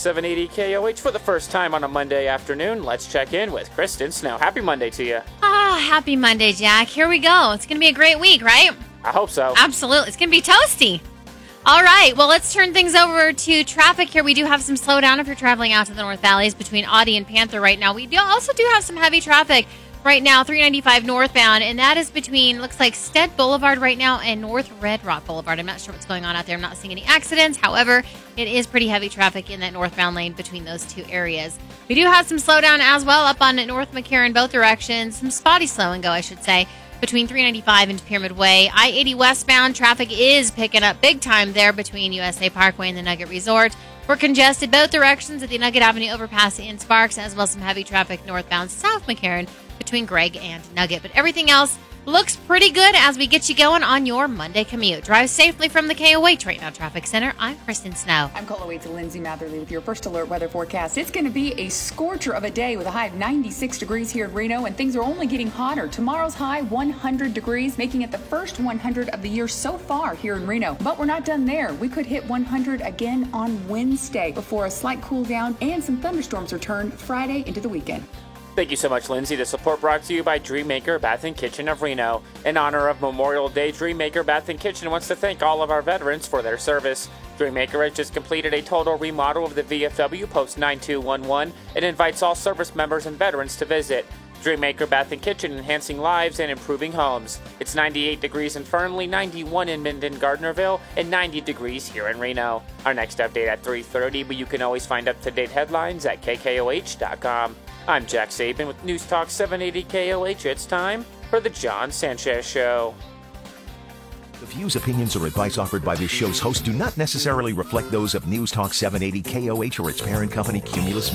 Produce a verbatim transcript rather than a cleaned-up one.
seven eighty K O H for the first time on a Monday afternoon. Let's check in with Kristen Snow. Happy Monday to you. Ah, happy Monday, Jack. Here we go. It's going to be a great week, right? I hope so. Absolutely. It's going to be toasty. All right. Well, let's turn things over to traffic here. We do have some slowdown if you're traveling out to the North Valleys between Audie and Panther right now. We do also do have some heavy traffic right now, three ninety-five northbound, and that is between, looks like Stead Boulevard right now and North Red Rock Boulevard. I'm not sure what's going on out there. I'm not seeing any accidents. However, it is pretty heavy traffic in that northbound lane between those two areas. We do have some slowdown as well up on North McCarran both directions. Some spotty slow and go, I should say, between three ninety-five and Pyramid Way. I eighty westbound traffic is picking up big time there between U S A Parkway and the Nugget Resort. We're congested both directions at the Nugget Avenue overpass in Sparks, as well as some heavy traffic northbound South McCarran between Gregg and Nugget. But everything else looks pretty good as we get you going on your Monday commute. Drive safely from the K O H Right Now Traffic Center. I'm Kristen Snow. I'm Cola Waits and Lindsay Matherly with your first alert weather forecast. It's going to be a scorcher of a day with a high of ninety-six degrees here in Reno, and things are only getting hotter. Tomorrow's high, one hundred degrees, making it the first one hundred of the year so far here in Reno. But we're not done there. We could hit one hundred again on Wednesday before a slight cool down and some thunderstorms return Friday into the weekend. Thank you so much, Lindsay. The support brought to you by Dreammaker Bath and Kitchen of Reno. In honor of Memorial Day, Dreammaker Bath and Kitchen wants to thank all of our veterans for their service. Dreammaker has just completed a total remodel of the V F W Post nine two one one and invites all service members and veterans to visit. Dreammaker Bath and Kitchen, enhancing lives and improving homes. It's ninety-eight degrees in Fernley, ninety-one in Minden Gardnerville, and ninety degrees here in Reno. Our next update at three thirty, but you can always find up-to-date headlines at K K O H dot com. I'm Jack Saban with News Talk seven eighty K O H. It's time for the John Sanchez Show. The views, opinions, or advice offered by this show's host do not necessarily reflect those of News Talk seven eighty K O H or its parent company, Cumulus